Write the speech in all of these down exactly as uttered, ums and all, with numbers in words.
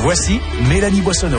Voici Mélanie Boissonneau.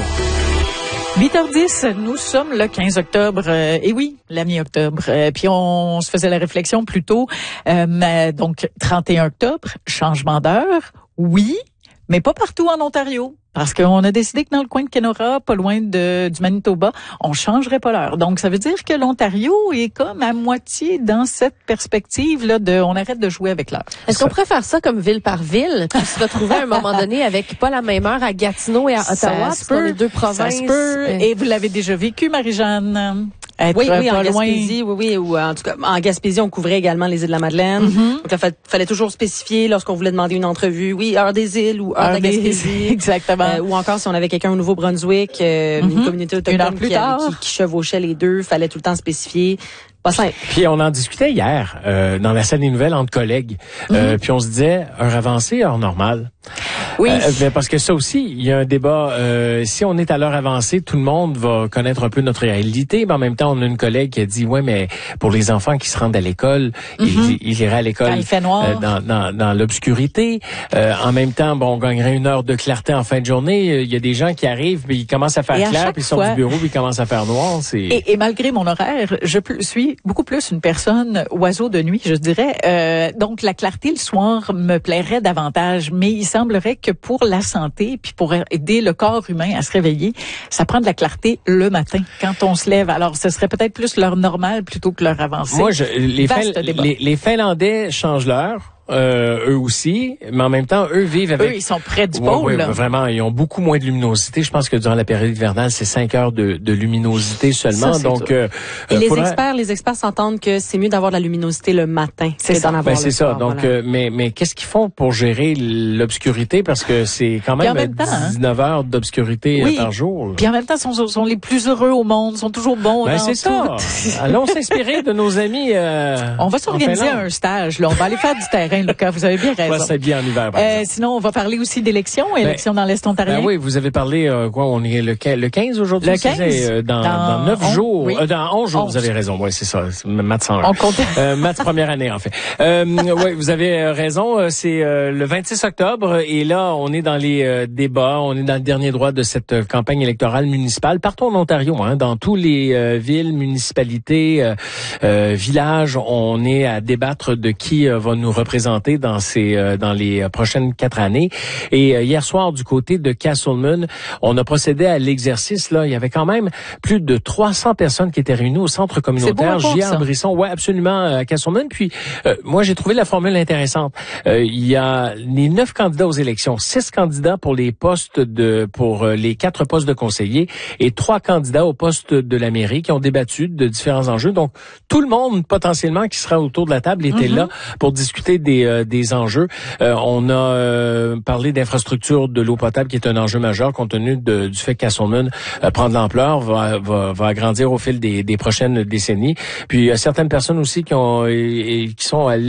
huit heures dix, nous sommes le quinze octobre. Euh, et oui, la mi-octobre. Euh, puis on, on se faisait la réflexion plus tôt. Euh, mais donc, trente et un octobre, changement d'heure, oui, mais pas partout en Ontario. Parce qu'on a décidé que dans le coin de Kenora, pas loin de, du Manitoba, on changerait pas l'heure. Donc, ça veut dire que l'Ontario est comme à moitié dans cette perspective-là de, on arrête de jouer avec l'heure. Est-ce qu'on pourrait faire ça comme ville par ville, puis se retrouver à un moment donné avec pas la même heure à Gatineau et à Ottawa, ça se peut, les deux provinces? Ça se peut. Et vous l'avez déjà vécu, Marie-Jeanne? Être oui, oui, pas en loin. Gaspésie, oui, oui, ou en tout cas, en Gaspésie, on couvrait également les îles de la Madeleine. Mm-hmm. Donc, il fa- fallait toujours spécifier lorsqu'on voulait demander une entrevue, oui, heure des îles ou heure, heure de la Gaspésie. Exactement. Euh, ou encore, si on avait quelqu'un au Nouveau-Brunswick, euh, mm-hmm. une communauté autochtone qui, qui, qui chevauchait les deux, fallait tout le temps spécifier. Pas simple. Puis on en discutait hier euh, dans la salle des nouvelles entre collègues. Mm-hmm. Euh, puis on se disait heure avancée, heure normale. Oui. Euh, mais parce que ça aussi, il y a un débat. Euh, si on est à l'heure avancée, tout le monde va connaître un peu notre réalité. Mais en même temps, on a une collègue qui a dit ouais, mais pour les enfants qui se rendent à l'école, mm-hmm. ils, ils iraient à l'école quand il fait noir. Euh, dans, dans, dans l'obscurité. Euh, en même temps, bon, on gagnerait une heure de clarté en fin de journée. Il y a des gens qui arrivent, puis ils commencent à faire et clair, puis ils sortent fois... du bureau, puis ils commencent à faire noir. C'est... Et, et malgré mon horaire, je suis beaucoup plus une personne oiseau de nuit, je dirais. Euh, donc la clarté le soir me plairait davantage, mais il semblerait que pour la santé puis pour aider le corps humain à se réveiller, ça prend de la clarté le matin quand on se lève. Alors ce serait peut-être plus l'heure normale plutôt que l'heure avancée. Moi, je, les, fin, les, les Finlandais changent l'heure. Euh, eux aussi, mais en même temps, eux vivent avec... Eux, ils sont près du ouais, pôle. Ouais, vraiment, ils ont beaucoup moins de luminosité. Je pense que durant la période hivernale, c'est cinq heures de, de luminosité seulement. Ça, donc, euh, Et les faudrait... experts, les experts s'entendent que c'est mieux d'avoir de la luminosité le matin c'est que ça. d'en avoir ben, le c'est soir. ça. Donc, voilà. euh, mais mais qu'est-ce qu'ils font pour gérer l'obscurité parce que c'est quand même, même temps, dix-neuf hein? heures d'obscurité oui. par jour. Puis en même temps, sont sont les plus heureux au monde, sont toujours bons. Ben dans c'est tout. ça. Allons s'inspirer de nos amis. Euh, on va s'organiser un stage. Là, on va aller faire du terrain. Là, quand vous avez bien raison. Ouais, c'est bien en hiver. Par euh, sinon, on va parler aussi d'élections, élections ben, dans l'Est ontarien. Ben oui, vous avez parlé euh, quoi On est le, le quinze aujourd'hui. Le quinze euh, dans, dans neuf jours, oui. euh, dans onze jours. onze. Vous avez raison. Oui, c'est ça. Maths cent un. On compte. Euh, maths première année en fait. Euh, oui, vous avez raison. C'est euh, le vingt-six octobre et là, on est dans les euh, débats. On est dans le dernier droit de cette euh, campagne électorale municipale partout en Ontario, hein, dans tous les euh, villes, municipalités, euh, euh, villages. On est à débattre de qui euh, va nous représenter dans ces euh, dans les euh, prochaines quatre années. Et euh, hier soir, du côté de Castlemaine, on a procédé à l'exercice. Là, il y avait quand même plus de trois cents personnes qui étaient réunies au centre communautaire J R Brisson. Ouais, absolument, à Castlemaine. Puis, euh, moi, j'ai trouvé la formule intéressante. Euh, il y a les neuf candidats aux élections, six candidats pour les postes de, pour euh, les quatre postes de conseillers et trois candidats au poste de la mairie qui ont débattu de différents enjeux. Donc, tout le monde potentiellement qui sera autour de la table était mm-hmm. là pour discuter des euh, des enjeux. Euh, on a euh, parlé d'infrastructure de l'eau potable qui est un enjeu majeur compte tenu de, du fait que Castlemaine euh, prend de l'ampleur, va, va, va agrandir au fil des, des prochaines décennies. Puis il y a certaines personnes aussi qui ont et, et qui sont à